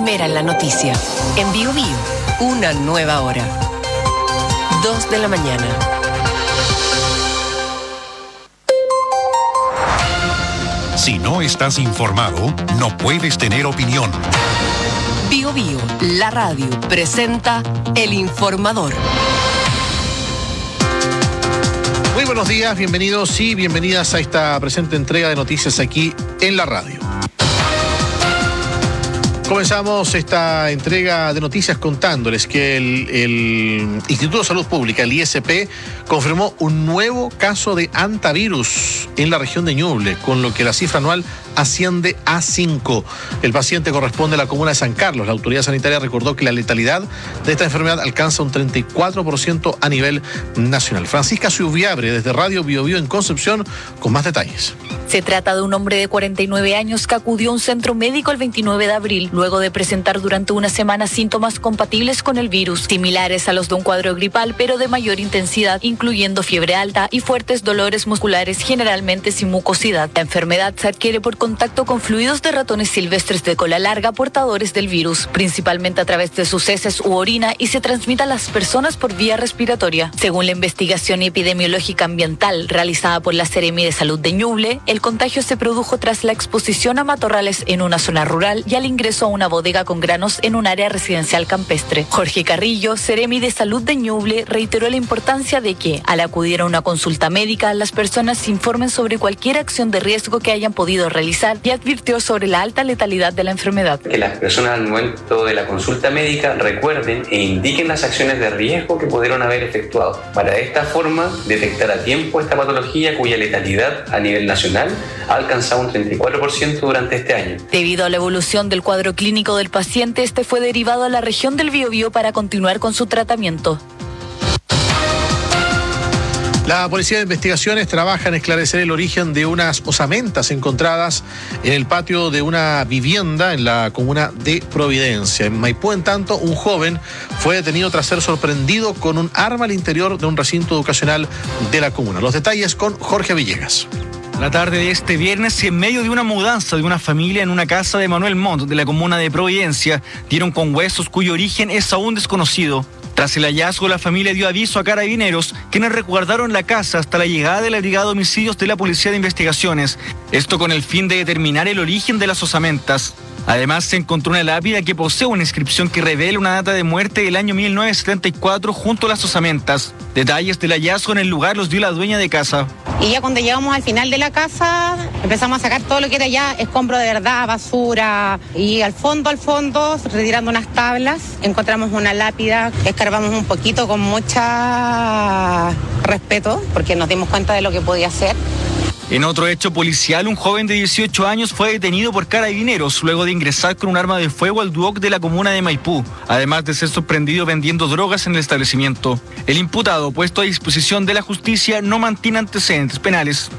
primera en la noticia. En Bio Bio, una nueva hora. 2 de la mañana. Si no estás informado, no puedes tener opinión. Bio Bio, la radio, presenta El Informador. Muy buenos días, bienvenidos y bienvenidas a esta presente entrega de noticias aquí en la radio. Comenzamos esta entrega de noticias contándoles que el Instituto de Salud Pública, el ISP, confirmó un nuevo caso de hantavirus en la región de Ñuble, con lo que la cifra anual asciende a 5. El paciente corresponde a la comuna de San Carlos. La autoridad sanitaria recordó que la letalidad de esta enfermedad alcanza un 34% a nivel nacional. Francisca Ciubiabre, desde Radio Bio Bio en Concepción, con más detalles. Se trata de un hombre de 49 años que acudió a un centro médico el 29 de abril, luego de presentar durante una semana síntomas compatibles con el virus, similares a los de un cuadro gripal, pero de mayor intensidad, incluyendo fiebre alta y fuertes dolores musculares, generalmente sin mucosidad. La enfermedad se adquiere por contacto con fluidos de ratones silvestres de cola larga portadores del virus, principalmente a través de sus heces u orina, y se transmite a las personas por vía respiratoria. Según la investigación epidemiológica ambiental realizada por la Seremi de Salud de Ñuble, el contagio se produjo tras la exposición a matorrales en una zona rural y al ingreso a una bodega con granos en un área residencial campestre. Jorge Carrillo, Seremi de Salud de Ñuble, reiteró la importancia de que, al acudir a una consulta médica, las personas se informen sobre cualquier acción de riesgo que hayan podido realizar y advirtió sobre la alta letalidad de la enfermedad. Que las personas al momento de la consulta médica recuerden e indiquen las acciones de riesgo que pudieron haber efectuado, para de esta forma detectar a tiempo esta patología cuya letalidad a nivel nacional ha alcanzado un 34% durante este año. Debido a la evolución del cuadro clínico del paciente, este fue derivado a la región del Biobío para continuar con su tratamiento. La Policía de Investigaciones trabaja en esclarecer el origen de unas osamentas encontradas en el patio de una vivienda en la comuna de Providencia. En Maipú, en tanto, un joven fue detenido tras ser sorprendido con un arma al interior de un recinto educacional de la comuna. Los detalles con Jorge Villegas. La tarde de este viernes, en medio de una mudanza de una familia en una casa de Manuel Montt de la comuna de Providencia, dieron con huesos cuyo origen es aún desconocido. Tras el hallazgo, la familia dio aviso a carabineros, quienes resguardaron la casa hasta la llegada de la Brigada de Homicidios de la Policía de Investigaciones. Esto con el fin de determinar el origen de las osamentas. Además, se encontró una lápida que posee una inscripción que revela una data de muerte del año 1974 junto a las osamentas. Detalles del hallazgo en el lugar los dio la dueña de casa. Y ya cuando llegamos al final de la casa, empezamos a sacar todo lo que era ya escombro de verdad, basura. Y al fondo, retirando unas tablas, encontramos una lápida. Escarbamos un poquito con mucho respeto, porque nos dimos cuenta de lo que podía ser. En otro hecho policial, un joven de 18 años fue detenido por carabineros luego de ingresar con un arma de fuego al Duoc de la comuna de Maipú, además de ser sorprendido vendiendo drogas en el establecimiento. El imputado, puesto a disposición de la justicia, no mantiene antecedentes penales.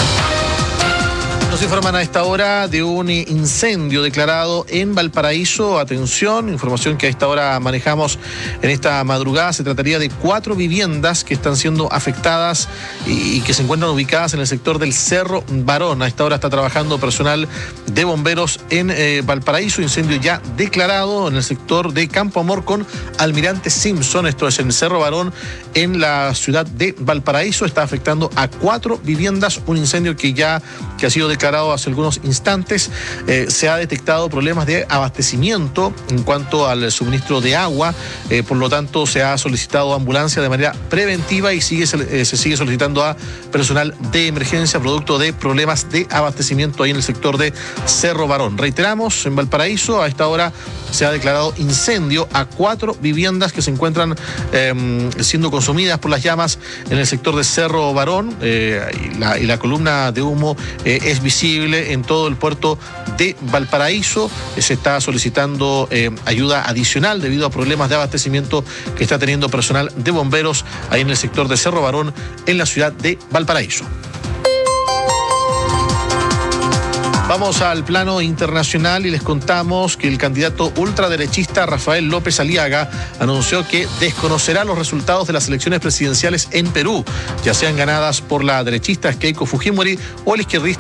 Nos informan a esta hora de un incendio declarado en Valparaíso. Atención, información que a esta hora manejamos en esta madrugada. Se trataría de 4 viviendas que están siendo afectadas y que se encuentran ubicadas en el sector del Cerro Barón. A esta hora está trabajando personal de bomberos en Valparaíso. Incendio ya declarado en el sector de Campo Amor con Almirante Simpson. Esto es en el Cerro Barón, en la ciudad de Valparaíso. Está afectando a 4 viviendas. Un incendio que ha sido declarado hace algunos instantes. Se ha detectado problemas de abastecimiento en cuanto al suministro de agua, por lo tanto se ha solicitado ambulancia de manera preventiva y se sigue solicitando a personal de emergencia producto de problemas de abastecimiento ahí en el sector de Cerro Barón. Reiteramos, en Valparaíso a esta hora se ha declarado incendio a 4 viviendas que se encuentran siendo consumidas por las llamas en el sector de Cerro Barón, y la columna de humo es visible en todo el puerto de Valparaíso. Se está solicitando ayuda adicional debido a problemas de abastecimiento que está teniendo personal de bomberos ahí en el sector de Cerro Barón, en la ciudad de Valparaíso. Vamos al plano internacional y les contamos que el candidato ultraderechista Rafael López Aliaga anunció que desconocerá los resultados de las elecciones presidenciales en Perú, ya sean ganadas por la derechista Keiko Fujimori o el izquierdista